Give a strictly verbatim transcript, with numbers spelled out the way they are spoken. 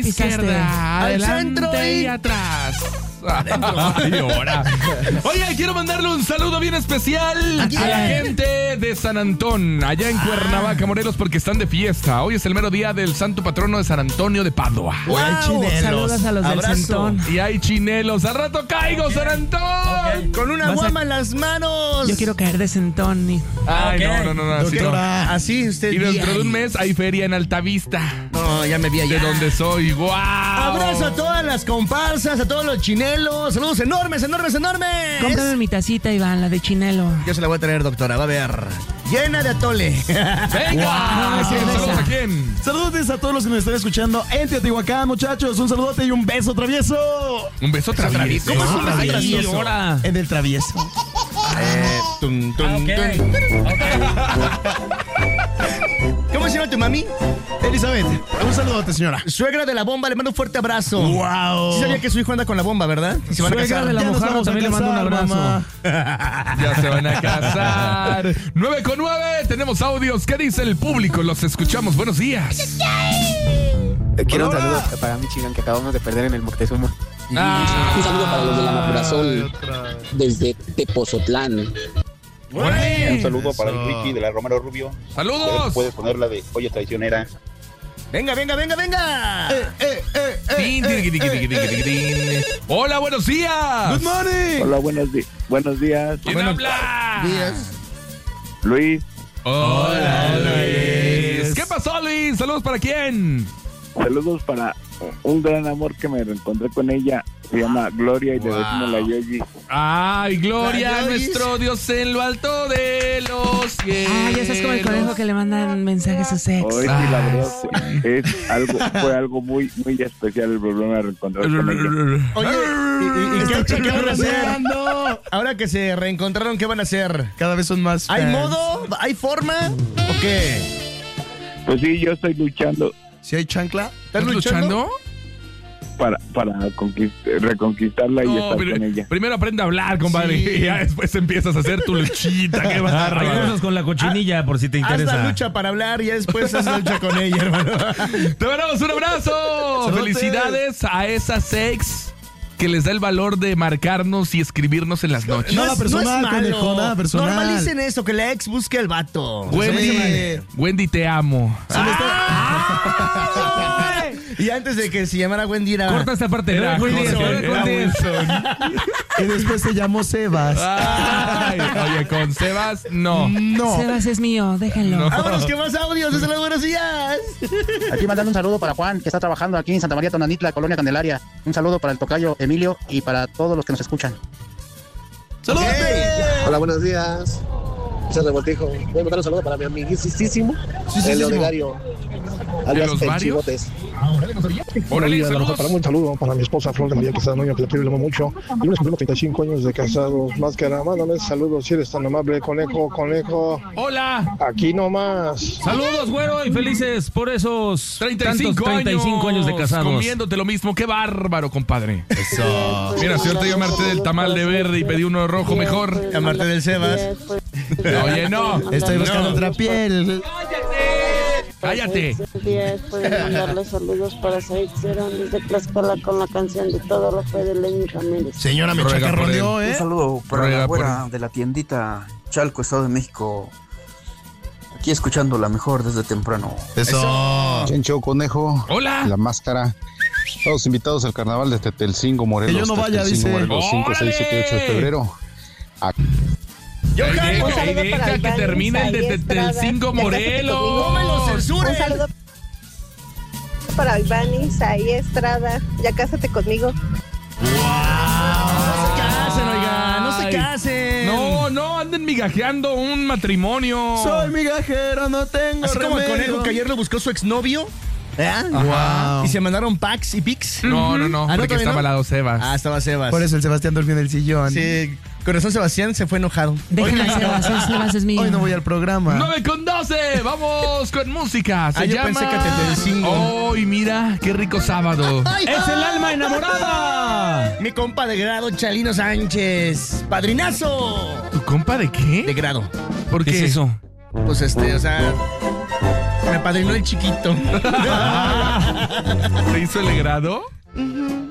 izquierda, al adelante centro y, y atrás. Ay, ahora. Oye, quiero mandarle un saludo bien especial a la gente de San Antón, allá en Cuernavaca, Morelos, porque están de fiesta. Hoy es el mero día del santo patrono de San Antonio de Padua. Wow, hay chinelos. Saludos a los Abrazo. del Centón. Y hay chinelos. Al rato caigo, okay. San Antón. Okay. Con una guama a... en las manos. Yo quiero caer de Centón. Y... Ay, okay. no, no, no, no. Así, no. así usted. Y dentro de un mes hay feria en Altavista. No, ya me vi allá. De donde soy. ¡Wow! Abrazo a todas las comparsas, a todos los chinelos. Saludos enormes, enormes, enormes. Cómprame mi tacita, Iván, la de chinelo. Yo se la voy a traer, doctora. Va a ver. Llena de atole. ¡Venga! Wow. ¿Saludos a quién? Saludos a todos los que nos están escuchando en Teotihuacán, muchachos. Un saludote y un beso travieso. ¿Un beso travieso? ¿Cómo es un beso travieso? Ahora. En el travieso. Eh, tum, tum, ah, okay. tum. Okay. ¿Cómo se llama tu mami? Elizabeth. Un saludote, señora. Suegra de la bomba, le mando un fuerte abrazo. Wow. Sí sabía que su hijo anda con la bomba, ¿verdad? Y se van Suegra a casar. de la Mojama también le mando un abrazo. Ya se van a casar. nueve con nueve, tenemos audios. ¿Qué dice el público? Los escuchamos. Buenos días. Quiero un saludo para Michigan, que acabamos de perder en el Moctezuma. Ah, un saludo para los de la Mapurazol desde Tepozotlán. ¡Órale! Un saludo para el Ricky de la Romero Rubio. ¡Saludos! Puedes poner la de Oye Traicionera. Venga, venga, venga, venga. Eh, eh, eh, eh, eh, eh, eh. Hola, buenos días. Good morning. Hola, buenos, di buenos días. ¿Quién buenos habla? días. Luis. Hola, Luis. ¿Qué pasó, Luis? ¿Saludos para quién? Saludos para un gran amor que me reencontré con ella. Se llama Gloria y wow. le decimos la Yoyi. Ay, Gloria, nuestro Dios en lo alto de los cielos. Ah, ya estás como el conejo que le mandan mensajes a su ex. Hoy sí, la verdad, es algo, fue algo muy, muy especial el problema de reencontrarse con ella. Oye, ¿y, y, y qué, qué van a hacer? Ahora que se reencontraron, ¿qué van a hacer? Cada vez son más ¿Hay fans. modo? ¿Hay forma? ¿O qué? Pues sí, yo estoy luchando. ¿Si hay chancla? ¿Estás luchando? Para, para reconquistarla y no, estar con ella. Primero aprende a hablar, compadre, sí. Y ya después empiezas a hacer tu luchita. Qué bárbaro. Regresas con la cochinilla, ah, por si te interesa. Haz la lucha para hablar y ya después haz la lucha con ella, hermano. Te mandamos un abrazo. ¡Saludos! Felicidades a esas ex que les da el valor de marcarnos y escribirnos en las noches. No, nada personal, no es conejo, nada personal. Normalicen eso, que la ex busque al vato. Wendy, sí. Wendy, te amo. Y antes de que se llamara Wendy era... Corta esta parte. Era Wilson, Wilson, era Wilson. Y después se llamó Sebas. Ay, oye, con Sebas, no. No. Sebas es mío, déjenlo. No. Vámonos, ¿qué más audios? Desde las buenos días. Aquí mandando un saludo para Juan, que está trabajando aquí en Santa María Tonanitla, Colonia Candelaria. Un saludo para el tocayo Emilio y para todos los que nos escuchan. ¡Saludos! Okay. Hola, buenos días. Soy Revoltijo. Voy a mandar un saludo para mi amiguísimo, el Olegario, alias los el varios? Chivotes. Órale, saludos. Para un saludo para mi esposa Flor de María Quesada, que la quiero y la amo mucho. Y unos cumplimos treinta y cinco años de casados. Más que nada, mándame saludos si eres tan amable, conejo, conejo. Hola. Aquí nomás. Saludos, güero, y felices por esos treinta y cinco, treinta y cinco años de casados. Comiéndote lo mismo, qué bárbaro, compadre. Eso. Mira, si ahorita yo me harté del tamal de verde y pedí uno rojo mejor. Llamarte del Sebas. Oye, no. Estoy buscando no. otra piel. Cállate. Pueden mandarle saludos para Said Cerón desde Tlaxcala con la canción de Todo lo fue de Lenny Ramírez. Señora, me chacarroneó, ¿eh? Un saludo para Ruega la güera por... de la tiendita Chalco, Estado de México. Aquí escuchando la mejor desde temprano. Eso. Chencho, conejo. Hola. La máscara. Todos invitados al carnaval de Tetelcingo, Morelos. Que yo no vaya, Tetelcingo, dice. Morelos, cinco, seis, siete, ocho de febrero. Aquí. Ahí deja, Un ahí saludo deja para que Iván termine el de Isaí Estrada. Tetelcingo, Ya Morelos. No me lo censuren. Un saludo para Iván Isaí Estrada. Ya cásate conmigo. No se casen, oiga, no se Ay. casen. No, no, anden migajeando un matrimonio. Soy migajero, no tengo Así como el remedio. conejo que ayer lo buscó su exnovio. ¿Eh? Wow. Y se mandaron packs y pics. No, no, no, Ah, ¿no, porque todavía estaba no? al lado Sebas. Ah, estaba Sebas. Por eso el Sebastián durmió en el sillón. Sí, corazón Sebastián se fue enojado. Déjenlo a Sebas, el Sebas es mío. Hoy no voy al programa. nueve con doce, vamos con música. Se Ah, yo llama... pensé que Tetelcingo. ¡Ay, mira, qué rico sábado! Ay, ¡Es el alma enamorada! Mi compa de grado, Chalino Sánchez. ¡Padrinazo! ¿Tu compa de qué? De grado. ¿Por qué? ¿Qué es eso? Pues este, o sea... Me apadrinó el chiquito. ¿Te hizo el grado?